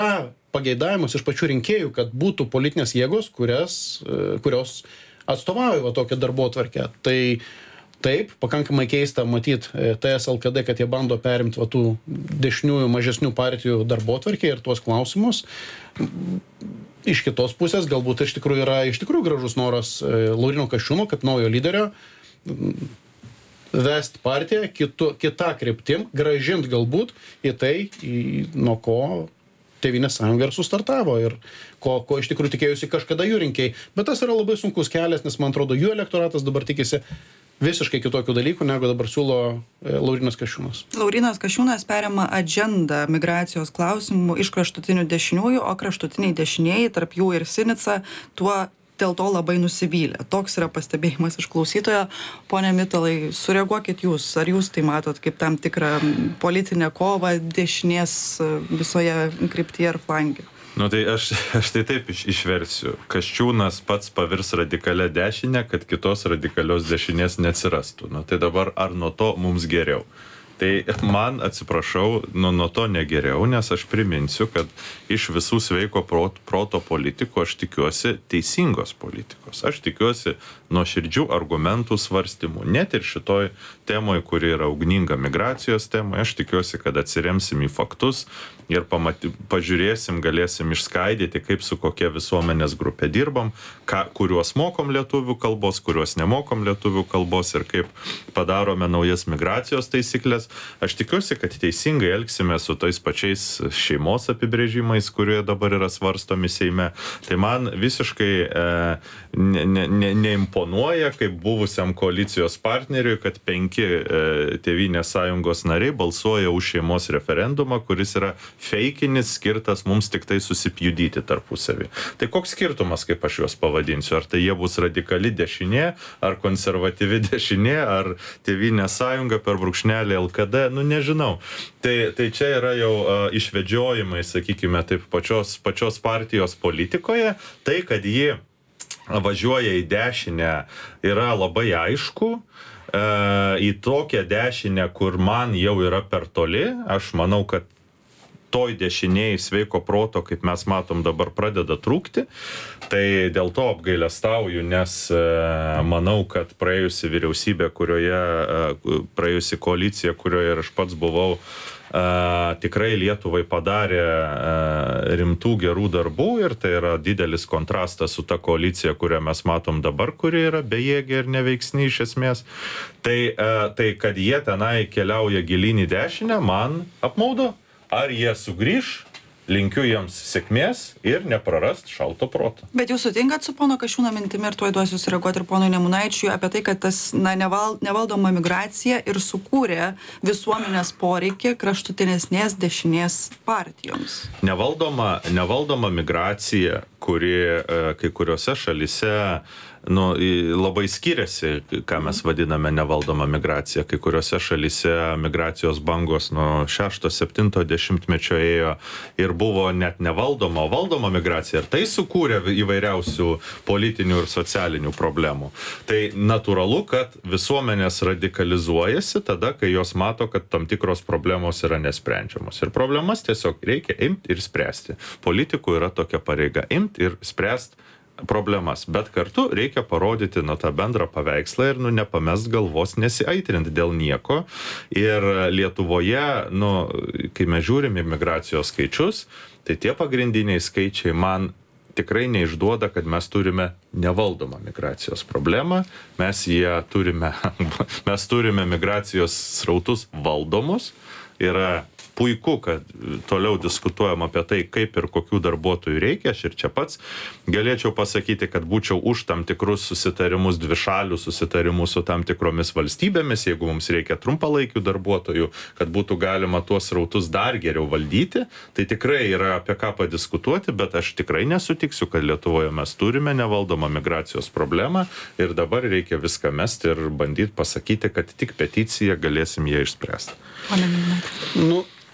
pageidavimas iš pačių rinkėjų, kad būtų politinės jėgos, kurios atstovauja tokią darbotvarkę. Tai taip, pakankamai keista matyti TS LKD, kad jie bando perimti tų dešiniųjų mažesnių partijų darbotvarkę ir tuos klausimus. Iš kitos pusės galbūt iš tikrųjų gražus noras Lauryno Kasčiūno kaip naujo lyderio vest partiją kitą kryptim, gražint galbūt į tai, nuo ko Tėvynės sąjunga ir sustartavo ir ko iš tikrųjų tikėjusi kažkada jų rinkėjai. Bet tas yra labai sunkus kelias, nes man atrodo, jų elektoratas dabar tikisi visiškai kitokių dalykų, negu dabar siūlo Laurynas Kasčiūnas. Laurynas Kasčiūnas perima agendą migracijos klausimų iš kraštutinių dešiniųjų, o kraštutiniai dešinieji, tarp jų ir Sinica, dėl to labai nusivylė. Toks yra pastebėjimas iš klausytojo. Pone Mitalai, sureaguokit jūs. Ar jūs tai matot kaip tam tikrą politinę kovą dešinės visoje kryptyje ir flange? Tai aš tai taip išversiu. Kasčiūnas pats pavirs radikalę dešinę, kad kitos radikalios dešinės neatsirastų. Tai dabar ar nuo to mums geriau? Tai man, atsiprašau, nuo to negeriau, nes aš priminsiu, kad iš visų sveiko proto politikų aš tikiuosi teisingos politikos. Aš tikiuosi nuoširdžių argumentų svarstymų. Net ir šitoj temoje, kuri yra ugninga migracijos temoje, aš tikiuosi, kad atsiremsim į faktus ir pažiūrėsim, galėsim išskaidyti, kaip su kokia visuomenės grupė dirbam, kuriuos mokom lietuvių kalbos, kuriuos nemokom lietuvių kalbos ir kaip padarome naujas migracijos taisyklės. Aš tikiuosi, kad teisingai elgsime su tais pačiais šeimos apibrėžimais, kurie dabar yra svarstomi Seime. Tai man visiškai neimponuoja, kaip buvusiam koalicijos partneriui, kad 5 Tėvynės sąjungos nariai balsuoja už šeimos referendumą, kuris yra feikinis, skirtas mums tik tai susipjudyti tarpusavį. Tai koks skirtumas, kaip aš juos pavadinsiu? Ar tai jie bus radikali dešinė, ar konservatyvi dešinė, ar Tėvynės sąjunga per brūkšnelį LKD, nežinau. Tai čia yra jau išvedžiojimai, sakykime, taip pačios partijos politikoje. Tai, kad ji važiuoja į dešinę, yra labai aišku. Į tokią dešinę, kur man jau yra per toli, aš manau, kad toj dešinėj sveiko proto, kaip mes matom dabar, pradeda trūkti. Tai dėl to apgailestauju, nes manau, kad praėjusi vyriausybė, praėjusi koalicija, kurioje ir aš pats buvau, tikrai Lietuvai padarė rimtų gerų darbų ir tai yra didelis kontrastas su ta koalicija, kurią mes matom dabar, kuri yra bejėgė ir neveiksni iš esmės. Tai kad jie tenai keliauja gilyn į dešinę, man apmaudu. Ar jie sugrįš, linkiu jiems sėkmės ir neprarast šalto proto. Bet jūs sutinkat su pono Kasčiūno mintimi ir tuoj duosiu sureaguoti ir ponui Nemunaičiui apie tai, kad tas nevaldoma migracija ir sukūrė visuomenės poreikį kraštutinesnės dešinės partijoms. Nevaldoma migracija, kuri kai kuriuose šalyse labai skiriasi, ką mes vadiname nevaldoma migracija. Kai kuriuose šalyse migracijos bangos nuo 6-7 dešimtmečio ėjo ir buvo net nevaldoma, valdoma migracija. Ir tai sukūrė įvairiausių politinių ir socialinių problemų. Tai natūralu, kad visuomenės radikalizuojasi tada, kai jos mato, kad tam tikros problemos yra nesprendžiamos. Ir problemas tiesiog reikia imti ir spręsti. Politikų yra tokia pareiga imti ir spręsti problemas, bet kartu reikia parodyti tą bendrą paveikslą ir nepamest galvos, nesiaitrinti dėl nieko. Ir Lietuvoje, kai mes žiūrime migracijos skaičius, tai tie pagrindiniai skaičiai man tikrai neišduoda, kad mes turime nevaldomą migracijos problemą. Mes turime migracijos srautus valdomus. Yra puiku, kad toliau diskutuojam apie tai, kaip ir kokių darbuotojų reikia. Aš ir čia pats galėčiau pasakyti, kad būčiau už tam tikrus susitarimus, dvišalių susitarimus su tam tikromis valstybėmis, jeigu mums reikia trumpalaikių darbuotojų, kad būtų galima tuos srautus dar geriau valdyti. Tai tikrai yra apie ką padiskutuoti, bet aš tikrai nesutiksiu, kad Lietuvoje mes turime nevaldomą migracijos problemą ir dabar reikia viską mesti ir bandyti pasakyti, kad tik peticiją galėsim ją išspręsti.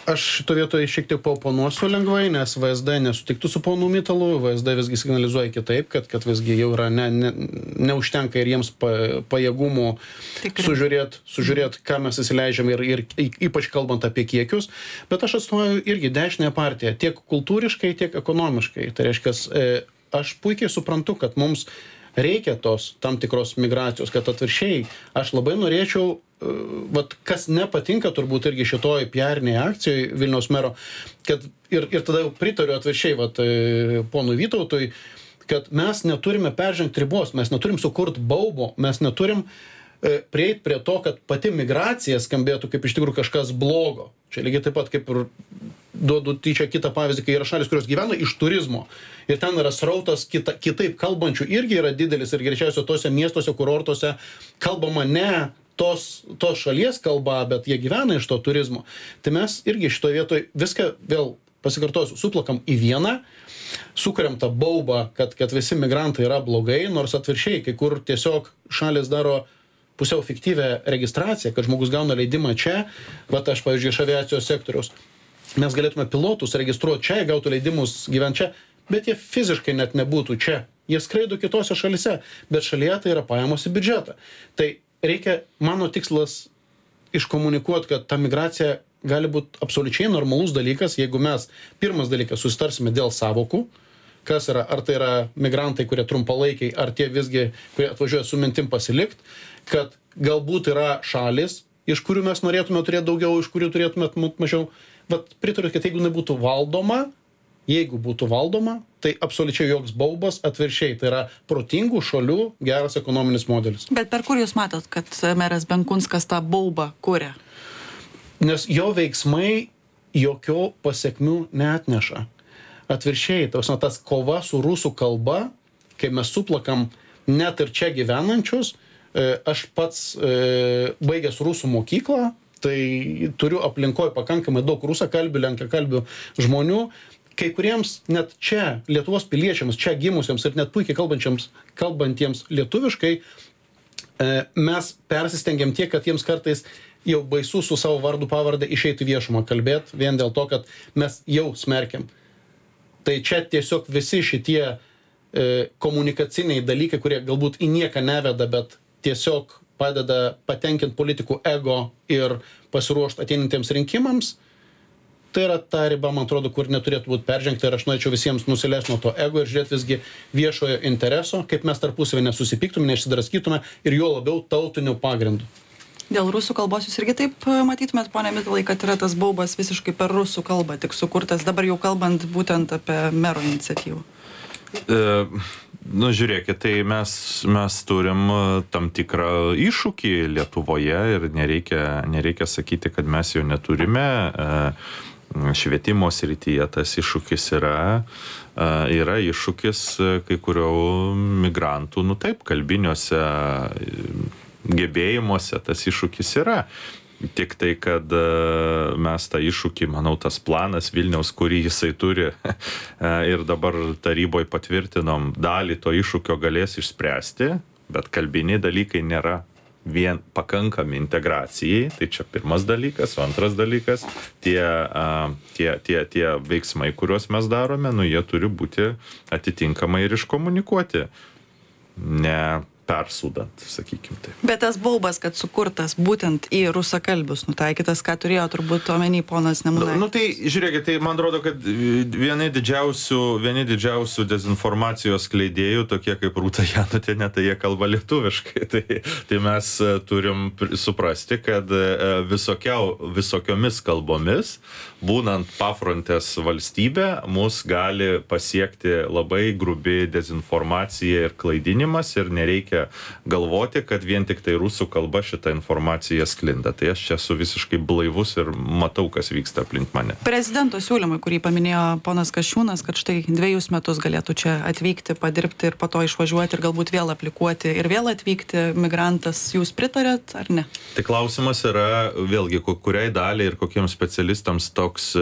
Aš šito vietoje šiek tiek paoponuosiu lengvai, nes VSD nesutiktų su ponu Mitalu, VSD visgi signalizuoja kitaip, kad visgi jau yra neužtenka ir jiems pajėgumų sužiūrėt, ką mes įsileidžiam ir ypač kalbant apie kiekius, bet aš atstovauju irgi dešinę partiją, tiek kultūriškai, tiek ekonomiškai. Tai reiškia, aš puikiai suprantu, kad mums reikia tos tam tikros migracijos, kad atvirkščiai aš labai norėčiau, kas nepatinka turbūt irgi šitoj PR-inėje akcijoje Vilniaus mero, kad ir tada jau pritariu atvirkščiai ponui Vytautui, kad mes neturime peržengti ribos, mes neturim sukurti baubo, mes neturim prieiti prie to, kad pati migracija skambėtų kaip iš tikrųjų kažkas blogo. Čia lygiai taip pat kaip ir duodu tyčia kitą pavyzdį, kai yra šalis, kurios gyvena iš turizmo ir ten yra srautas kitaip kalbančių irgi yra didelis ir greičiausiai tose miestuose, kurortuose kalbama ne tos šalies kalba, bet jie gyvena iš to turizmo. Tai mes irgi šitoje vietoje viską vėl pasikartosiu, suplakam į vieną, sukuriam tą baubą, kad visi migrantai yra blogai, nors atvirkščiai, kai kur tiesiog šalis daro pusiau fiktyvę registraciją, kad žmogus gauna leidimą čia, aš, pavyzdžiui, iš aviacijos sektoriaus, mes galėtume pilotus registruoti čia, gautų leidimus gyventi čia, bet jie fiziškai net nebūtų čia. Jie skraido kitose šalise, bet šalyje tai yra pajamos į biudžetą. Tai reikia, mano tikslas, iškomunikuoti, kad ta migracija gali būti absoliučiai normalus dalykas, jeigu mes, pirmas dalykas, susitarsime dėl savokų, kas yra, ar tai yra migrantai, kurie trumpalaikiai, ar tie visgi, kurie atvažiuoja su mintim pasilikt, kad galbūt yra šalis, iš kurių mes norėtume turėti daugiau, iš kurių turėtume mažiau. Bet pritariu, kad jeigu nebūtų valdoma, tai absoliučiai joks baubas, atvirkščiai, tai yra protingų šalių geras ekonominis modelis. Bet per kur jūs matot, kad meras Benkunskas tą baubą kuria? Nes jo veiksmai jokio pasiekmių neatneša. Atvirkščiai, tas kova su rusų kalba, kai mes suplakam net ir čia gyvenančius, aš pats baigęs rusų mokyklą, tai turiu aplinkoje pakankamai daug rusakalbių, lenkakalbių žmonių, kai kuriems net čia Lietuvos piliečiams, čia gimusiems ir net puikiai kalbantiems lietuviškai, mes persistengiam tiek, kad jiems kartais jau baisu su savo vardu pavardę išeiti viešumą kalbėti, vien dėl to, kad mes jau smerkiam. Tai čia tiesiog visi šitie komunikaciniai dalykai, kurie galbūt į nieką neveda, bet tiesiog padeda patenkinti politikų ego ir pasiruošti ateinantiems rinkimams, tai yra ta riba, man atrodo, kur neturėtų būti peržengta ir aš norėčiau visiems nusileisti nuo to ego ir žiūrėti visgi viešojo intereso, kaip mes tarpusavį nesusipyktume, neišsidraskytume ir juo labiau tautiniu pagrindu. Dėl rusų kalbos jūs irgi taip matytumėt, pone Mitalai, kad yra tas baubas visiškai per rusų kalbą tik sukurtas, dabar jau kalbant būtent apie mero iniciatyvą? Žiūrėkit, tai mes turim tam tikrą iššūkį Lietuvoje ir nereikia sakyti, kad mes jo neturime. Švietimo srityje tas iššūkis yra iššūkis kai kurių migrantų, taip, kalbiniuose gebėjimuose tas iššūkis yra. Tik tai, kad mes tą iššūkį, manau, tas planas Vilniaus, kurį jisai turi ir dabar taryboje patvirtinom, dalį to iššūkio galės išspręsti, bet kalbiniai dalykai nėra vien pakankami integracijai, tai čia pirmas dalykas, o antras dalykas, tie veiksmai, kuriuos mes darome, jie turi būti atitinkamai ir iškomunikuoti, ne persūdant, sakykim taip. Bet tas baubas, kad sukurtas būtent į rusakalbius nutaikytas, ką turėjo turbūt omeny ponas Nemunaitis. Tai žiūrėkit, tai man atrodo, kad vieni didžiausių dezinformacijos skleidėjų, tokie kaip Rūta Janutienė, tai jie kalba lietuviškai. Tai mes turim suprasti, kad visokiomis kalbomis, būnant pafrontės valstybė, mus gali pasiekti labai grubi dezinformacija ir klaidinimas ir nereikia galvoti, kad vien tik tai rusų kalba šitą informaciją sklinda. Tai aš čia esu visiškai blaivus ir matau, kas vyksta aplink mane. Prezidento siūlymai, kurį paminėjo ponas Kasčiūnas, kad štai 2 metus galėtų čia atvykti, padirbti ir po to išvažiuoti ir galbūt vėl aplikuoti ir vėl atvykti migrantas, jūs pritarėt ar ne? Tai klausimas yra vėlgi, kuriai daliai ir kokiems specialistams toks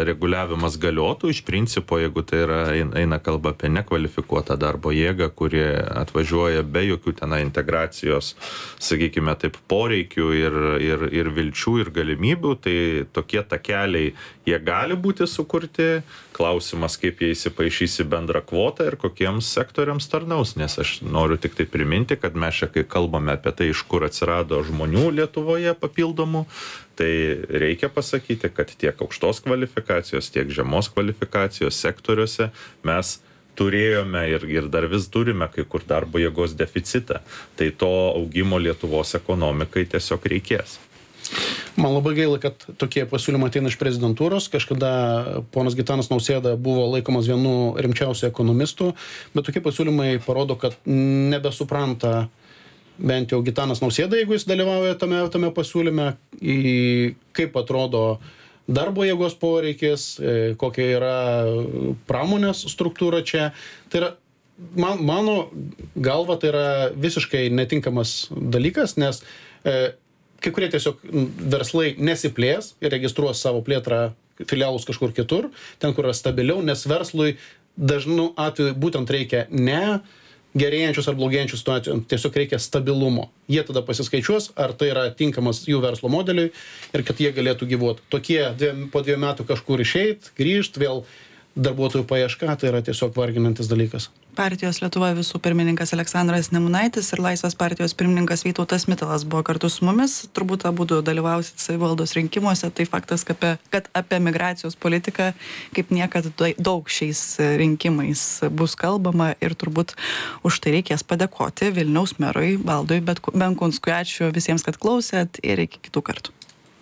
reguliavimas galiotų. Iš principo, jeigu tai eina kalba apie nekvalifikuotą darbo jėgą, kurie atvažiuoja be jokių tenai integracijos, sakykime taip, poreikių ir vilčių ir galimybių, tai tokie takeliai, jie gali būti sukurti. Klausimas, kaip jie įsipaišys į bendrą kvotą ir kokiems sektoriams tarnaus, nes aš noriu tik tai priminti, kad mes čia, kai kalbame apie tai, iš kur atsirado žmonių Lietuvoje papildomų, tai reikia pasakyti, kad tiek aukštos kvalifikacijos, tiek žemos kvalifikacijos sektoriuose mes turėjome ir dar vis turime kai kur darbo jėgos deficitą. Tai to augimo Lietuvos ekonomikai tiesiog reikės. Man labai gaila, kad tokie pasiūlymai ateina iš prezidentūros. Kažkada ponas Gitanas Nausėda buvo laikomas vienu rimčiausių ekonomistų, bet tokie pasiūlymai parodo, kad nebesupranta bent jau Gitanas Nausėda, jeigu jis dalyvauja tame pasiūlyme, kaip atrodo darbo jėgos poreikis, kokia yra pramonės struktūra čia. Tai yra, mano galva, tai yra visiškai netinkamas dalykas, nes kai kurie tiesiog verslai nesiplės ir registruos savo plėtrą filialus kažkur kitur, ten, kur yra stabiliau, nes verslui dažnu atveju būtent reikia ne gerėjančius ar blogėjančius situacijų, tiesiog reikia stabilumo. Jie tada pasiskaičiuos, ar tai yra tinkamas jų verslo modeliui ir kad jie galėtų gyvuoti. Tokie po 2 metų kažkur išeit, grįžt, vėl darbuotojų paieška, tai yra tiesiog varginantis dalykas. Partijos Lietuva visų pirmininkas Aleksandras Nemunaitis ir Laisvės partijos pirmininkas Vytautas Mitalas buvo kartu su mumis. Turbūt abudu dalyvausit savivaldos rinkimuose. Tai faktas, kad apie migracijos politiką kaip niekad daug šiais rinkimais bus kalbama ir turbūt už tai reikės padėkoti Vilniaus merui Valdui Benkunskui. Ačiū visiems, kad klausėt ir iki kitų kartų.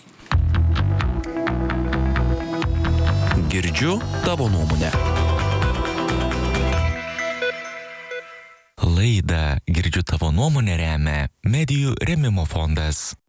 Girdžiu tavo nuomonę. Laidą Girdžiu tavo nuomonę remia Medijų rėmimo fondas.